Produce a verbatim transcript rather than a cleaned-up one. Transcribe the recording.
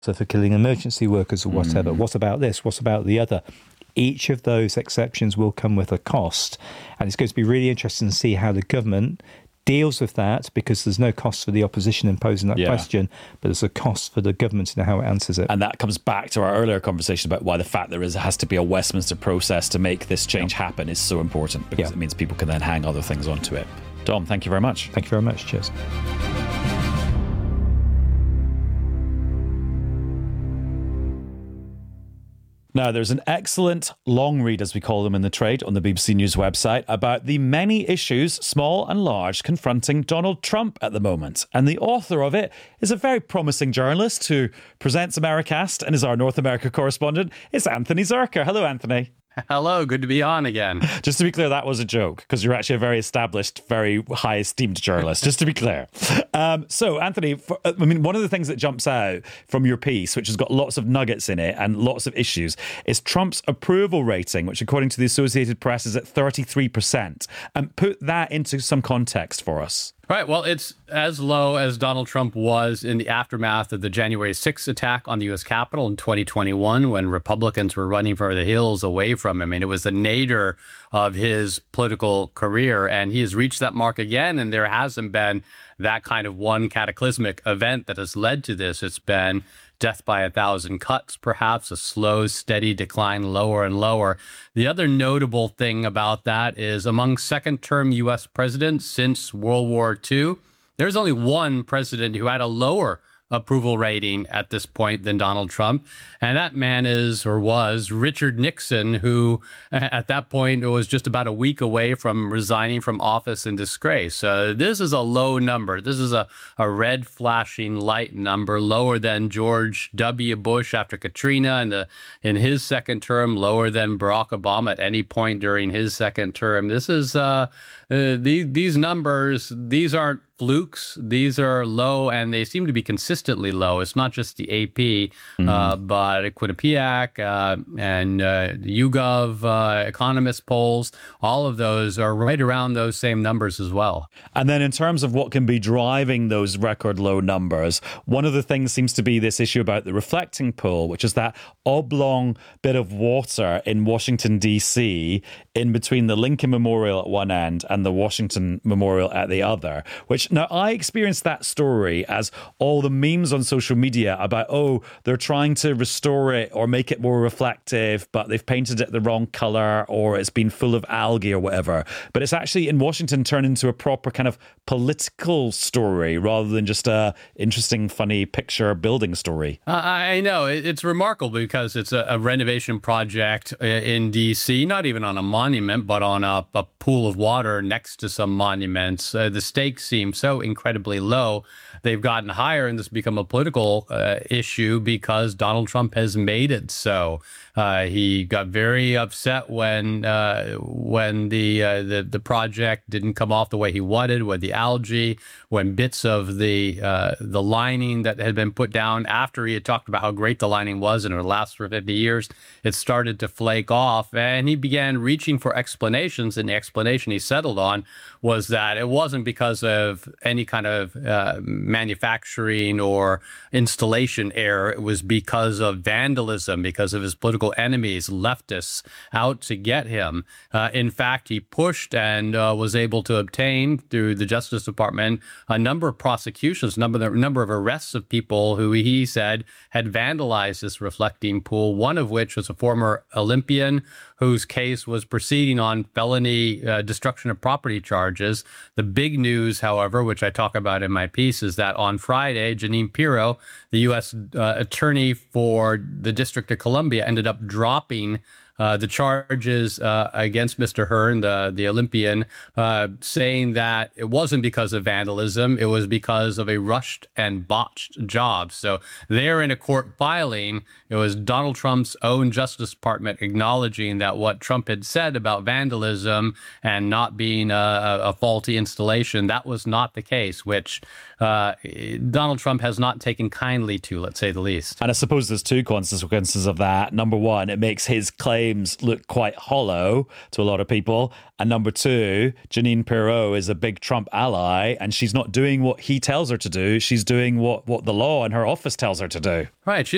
So for killing emergency workers or whatever, mm. what about this? What about the other? Each of those exceptions will come with a cost. And it's going to be really interesting to see how the government deals with that, because there's no cost for the opposition in posing that yeah. question, but there's a cost for the government and how it answers it. And that comes back to our earlier conversation about why the fact there is has to be a Westminster process to make this change yeah. happen is so important, because yeah. it means people can then hang other things onto it. Dom, thank you very much. Thank you very much. Cheers. Now, there's an excellent long read, as we call them in the trade, on the B B C News website about the many issues, small and large, confronting Donald Trump at the moment. And the author of it is a very promising journalist who presents Americast and is our North America correspondent. It's Anthony Zurcher. Hello, Anthony. Hello, good to be on again. Just to be clear, that was a joke, because you're actually a very established, very high-esteemed journalist, just to be clear. Um, so, Anthony, for, I mean, one of the things that jumps out from your piece, which has got lots of nuggets in it and lots of issues, is Trump's approval rating, which, according to the Associated Press, is at thirty-three percent. And put that into some context for us. Right. Well, it's as low as Donald Trump was in the aftermath of the January sixth attack on the U S Capitol in twenty twenty-one, when Republicans were running for the hills away from him. I mean, it was the nadir of his political career, and he has reached that mark again. And there hasn't been that kind of one cataclysmic event that has led to this. It's been death by a thousand cuts, perhaps, a slow, steady decline, lower and lower. The other notable thing about that is among second-term U S presidents since World War Two, there's only one president who had a lower approval rating at this point than Donald Trump. And that man is, or was, Richard Nixon, who at that point was just about a week away from resigning from office in disgrace. Uh, this is a low number. This is a, a red flashing light number, lower than George W. Bush after Katrina in, the, in his second term, lower than Barack Obama at any point during his second term. This is, uh, uh, these, these numbers, these aren't flukes. These are low, and they seem to be consistently low. It's not just the A P, mm-hmm. uh, but Quinnipiac uh, and uh, YouGov uh, economist polls, all of those are right around those same numbers as well. And then in terms of what can be driving those record low numbers, one of the things seems to be this issue about the reflecting pool, which is that oblong bit of water in Washington, D C, in between the Lincoln Memorial at one end and the Washington Memorial at the other, which now, I experienced that story as all the memes on social media about, oh, they're trying to restore it or make it more reflective, but they've painted it the wrong color, or it's been full of algae or whatever. But it's actually in Washington turned into a proper kind of political story rather than just a interesting, funny picture building story. Uh, I know. It's remarkable because it's a, a renovation project in D C, not even on a monument, but on a, a pool of water next to some monuments. Uh, the stakes seem so incredibly low. They've gotten higher, and this has become a political uh, issue because Donald Trump has made it so. Uh, he got very upset when uh, when the, uh, the the project didn't come off the way he wanted, with the algae, when bits of the uh, the lining that had been put down after he had talked about how great the lining was and it would last for fifty years, it started to flake off, and he began reaching for explanations. And the explanation he settled on was that it wasn't because of any kind of uh, manufacturing or installation error. It was because of vandalism, because of his political enemies, leftists, out to get him. Uh, in fact, he pushed and uh, was able to obtain through the Justice Department a number of prosecutions, number a number of arrests of people who he said had vandalized this reflecting pool, one of which was a former Olympian whose case was proceeding on felony uh, destruction of property charges. The big news, however, which I talk about in my piece, is that on Friday, Jeanine Pirro, the U S uh, attorney for the District of Columbia, ended up dropping Uh, the charges uh, against Mister Hearn, the, the Olympian, uh, saying that it wasn't because of vandalism, it was because of a rushed and botched job. So there in a court filing, it was Donald Trump's own Justice Department acknowledging that what Trump had said about vandalism and not being a, a faulty installation, that was not the case, which uh, Donald Trump has not taken kindly to, let's say the least. And I suppose there's two consequences of that. Number one, it makes his claim look quite hollow to a lot of people. And number two, Jeanine Pirro is a big Trump ally, and she's not doing what he tells her to do. She's doing what, what the law and her office tells her to do. Right. She's